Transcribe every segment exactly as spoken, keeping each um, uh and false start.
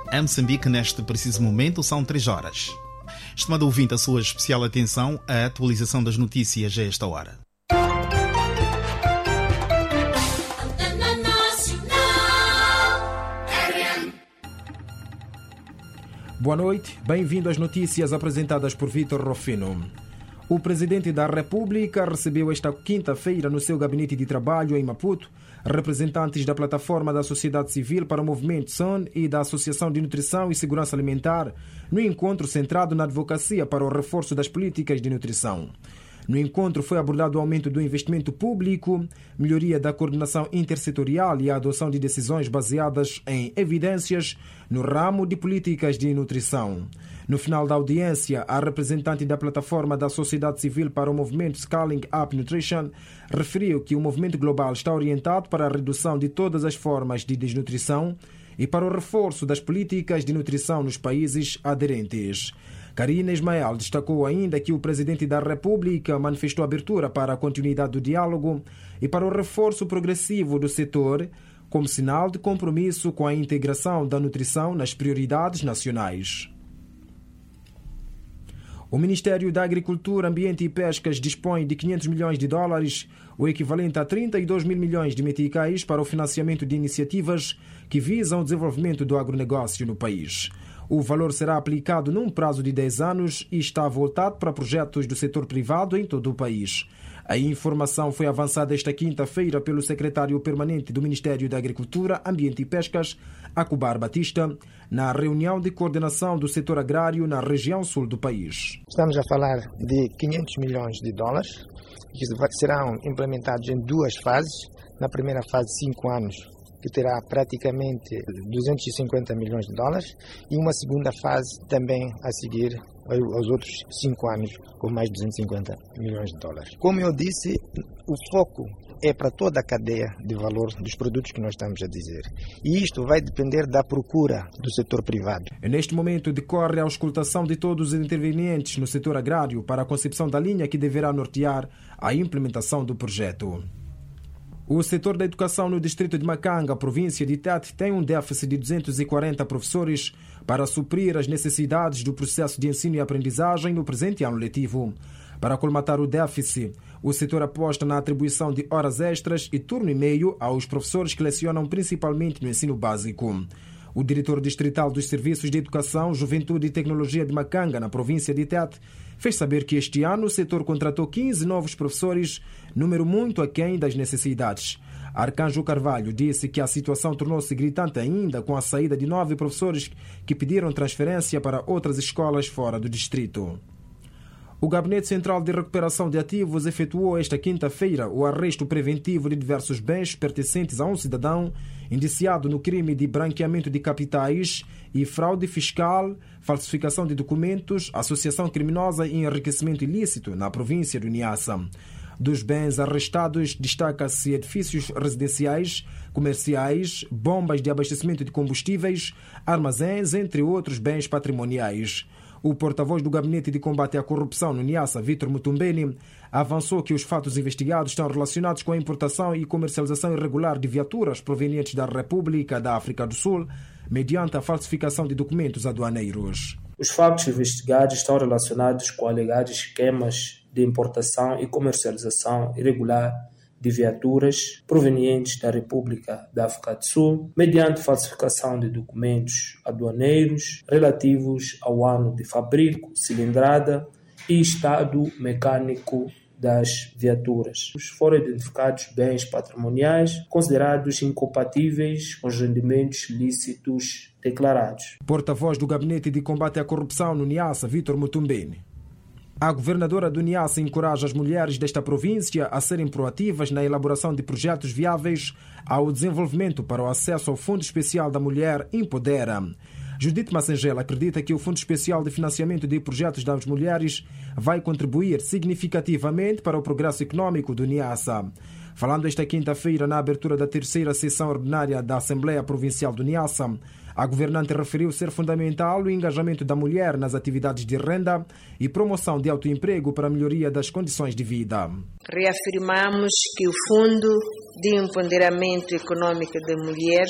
Em Moçambique, neste preciso momento, são três horas. Estimado ouvinte, a sua especial atenção à atualização das notícias a esta hora. Boa noite, bem-vindo às notícias apresentadas por Vítor Rofino. O Presidente da República recebeu esta quinta-feira no seu gabinete de trabalho em Maputo representantes da Plataforma da Sociedade Civil para o Movimento S O N e da Associação de Nutrição e Segurança Alimentar no encontro centrado na advocacia para o reforço das políticas de nutrição. No encontro foi abordado o aumento do investimento público, melhoria da coordenação intersetorial e a adoção de decisões baseadas em evidências no ramo de políticas de nutrição. No final da audiência, a representante da Plataforma da Sociedade Civil para o Movimento Scaling Up Nutrition referiu que o movimento global está orientado para a redução de todas as formas de desnutrição e para o reforço das políticas de nutrição nos países aderentes. Karina Ismael destacou ainda que o Presidente da República manifestou abertura para a continuidade do diálogo e para o reforço progressivo do setor, como sinal de compromisso com a integração da nutrição nas prioridades nacionais. O Ministério da Agricultura, Ambiente e Pescas dispõe de quinhentos milhões de dólares, o equivalente a trinta e dois mil milhões de meticais, para o financiamento de iniciativas que visam o desenvolvimento do agronegócio no país. O valor será aplicado num prazo de dez anos e está voltado para projetos do setor privado em todo o país. A informação foi avançada esta quinta-feira pelo secretário permanente do Ministério da Agricultura, Ambiente e Pescas, Acubar Batista, na reunião de coordenação do setor agrário na região sul do país. Estamos a falar de quinhentos milhões de dólares, que serão implementados em duas fases. Na primeira fase, cinco anos, que terá praticamente duzentos e cinquenta milhões de dólares, e uma segunda fase também a seguir aos outros cinco anos, com mais duzentos e cinquenta milhões de dólares. Como eu disse, o foco é para toda a cadeia de valor dos produtos que nós estamos a dizer. E isto vai depender da procura do setor privado. Neste momento decorre a auscultação de todos os intervenientes no setor agrário para a concepção da linha que deverá nortear a implementação do projeto. O setor da educação no distrito de Macanga, província de Tete, tem um déficit de duzentos e quarenta professores para suprir as necessidades do processo de ensino e aprendizagem no presente ano letivo. Para colmatar o déficit, o setor aposta na atribuição de horas extras e turno e meio aos professores que lecionam principalmente no ensino básico. O diretor distrital dos Serviços de Educação, Juventude e Tecnologia de Macanga, na província de Tete, fez saber que este ano o setor contratou quinze novos professores, número muito aquém das necessidades. Arcanjo Carvalho disse que a situação tornou-se gritante ainda com a saída de nove professores que pediram transferência para outras escolas fora do distrito. O Gabinete Central de Recuperação de Ativos efetuou esta quinta-feira o arresto preventivo de diversos bens pertencentes a um cidadão indiciado no crime de branqueamento de capitais e fraude fiscal, falsificação de documentos, associação criminosa e enriquecimento ilícito na província do Niassa. Dos bens arrestados, destaca-se edifícios residenciais, comerciais, bombas de abastecimento de combustíveis, armazéns, entre outros bens patrimoniais. O porta-voz do Gabinete de Combate à Corrupção no Niassa, Vítor Mutumbeni, avançou que os fatos investigados estão relacionados com a importação e comercialização irregular de viaturas provenientes da República da África do Sul, mediante a falsificação de documentos aduaneiros. Os fatos investigados estão relacionados com alegados esquemas de importação e comercialização irregular de viaturas provenientes da República da África do Sul, mediante falsificação de documentos aduaneiros relativos ao ano de fabrico, cilindrada e estado mecânico das viaturas. Foram identificados bens patrimoniais considerados incompatíveis com os rendimentos lícitos declarados. Porta-voz do Gabinete de Combate à Corrupção no Niassa, Vítor Mutumbeni. A governadora do Niassa encoraja as mulheres desta província a serem proativas na elaboração de projetos viáveis ao desenvolvimento para o acesso ao Fundo Especial da Mulher Empodera. Judite Massengela acredita que o Fundo Especial de Financiamento de Projetos das Mulheres vai contribuir significativamente para o progresso econômico do Niassa. Falando esta quinta-feira na abertura da terceira sessão ordinária da Assembleia Provincial do Niassa, a governante referiu ser fundamental o engajamento da mulher nas atividades de renda e promoção de autoemprego para a melhoria das condições de vida. Reafirmamos que o Fundo de Empoderamento Econômico das Mulheres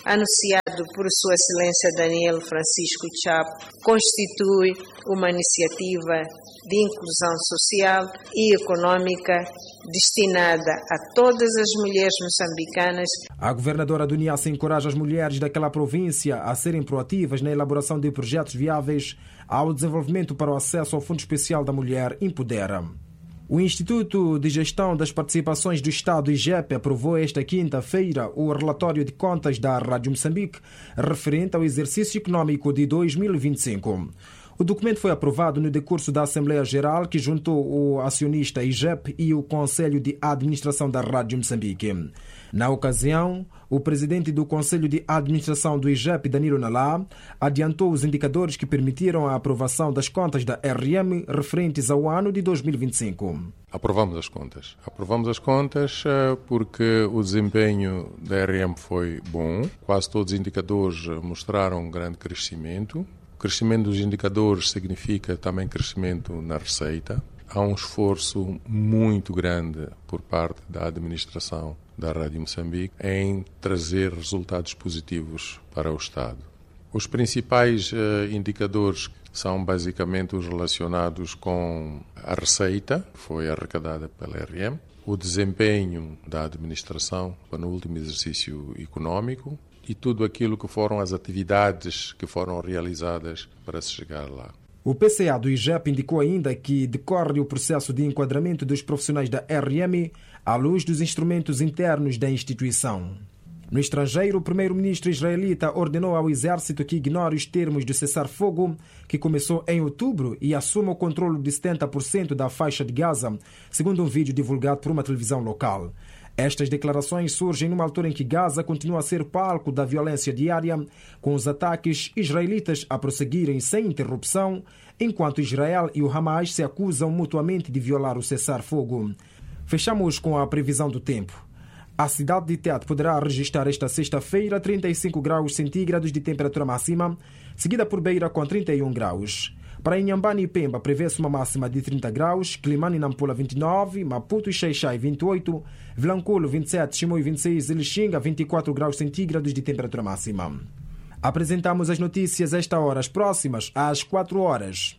anunciado por Sua Excelência Daniel Francisco Chapo, constitui uma iniciativa de inclusão social e econômica destinada a todas as mulheres moçambicanas. A governadora do Niassa encoraja as mulheres daquela província a serem proativas na elaboração de projetos viáveis ao desenvolvimento para o acesso ao Fundo Especial da Mulher Empodera. O Instituto de Gestão das Participações do Estado, I G E P, aprovou esta quinta-feira o relatório de contas da Rádio Moçambique referente ao exercício econômico de dois mil e vinte e cinco. O documento foi aprovado no decurso da Assembleia Geral, que juntou o acionista I G E P e o Conselho de Administração da Rádio Moçambique. Na ocasião, o presidente do Conselho de Administração do I G E P, Danilo Nalá, adiantou os indicadores que permitiram a aprovação das contas da R M referentes ao ano de dois mil e vinte e cinco. Aprovamos as contas. Aprovamos as contas porque o desempenho da R M foi bom. Quase todos os indicadores mostraram um grande crescimento. O crescimento dos indicadores significa também crescimento na receita. Há um esforço muito grande por parte da administração da Rádio Moçambique em trazer resultados positivos para o Estado. Os principais uh, indicadores são basicamente os relacionados com a receita, que foi arrecadada pela R M, o desempenho da administração no último exercício econômico e tudo aquilo que foram as atividades que foram realizadas para se chegar lá. O P C A do I G E P indicou ainda que decorre o processo de enquadramento dos profissionais da R M à luz dos instrumentos internos da instituição. No estrangeiro, o primeiro-ministro israelita ordenou ao exército que ignore os termos do cessar-fogo, que começou em outubro, e assuma o controle de setenta por cento da faixa de Gaza, segundo um vídeo divulgado por uma televisão local. Estas declarações surgem numa altura em que Gaza continua a ser palco da violência diária, com os ataques israelitas a prosseguirem sem interrupção, enquanto Israel e o Hamas se acusam mutuamente de violar o cessar-fogo. Fechamos com a previsão do tempo. A cidade de Tete poderá registrar esta sexta-feira trinta e cinco graus centígrados de temperatura máxima, seguida por Beira com trinta e um graus. Para Inhambane e Pemba prevê-se uma máxima de trinta graus, Climane e Nampula vinte e nove, Maputo e Xai-Xai vinte e oito, Vilanculo vinte e sete, Chimoio vinte e seis e Lixinga vinte e quatro graus centígrados de temperatura máxima. Apresentamos as notícias a esta hora, as próximas às quatro horas.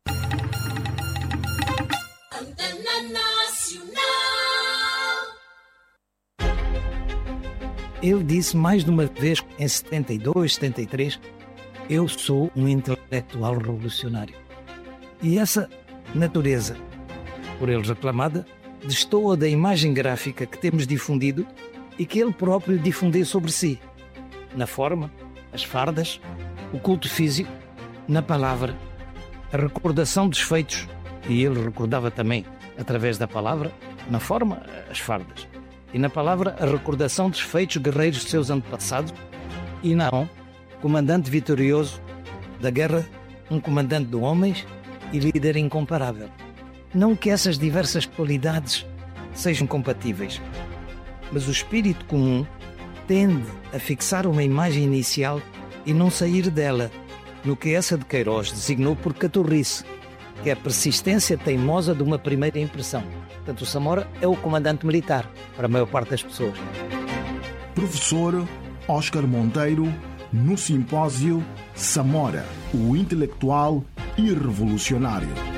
Ele disse mais de uma vez, em setenta e dois, setenta e três, eu sou um intelectual revolucionário. E essa natureza, por ele reclamada, destoa da imagem gráfica que temos difundido e que ele próprio difundiu sobre si. Na forma, as fardas, o culto físico, na palavra, a recordação dos feitos, e ele recordava também, através da palavra, na forma, as fardas. E na palavra, a recordação dos feitos guerreiros de seus antepassados, e não, comandante vitorioso da guerra, um comandante de homens e líder incomparável. Não que essas diversas qualidades sejam compatíveis, mas o espírito comum tende a fixar uma imagem inicial e não sair dela, no que essa de Queiroz designou por caturrice, que é a persistência teimosa de uma primeira impressão. Portanto, o Samora é o comandante militar, para a maior parte das pessoas. Professor Oscar Monteiro, no simpósio Samora, o intelectual e revolucionário.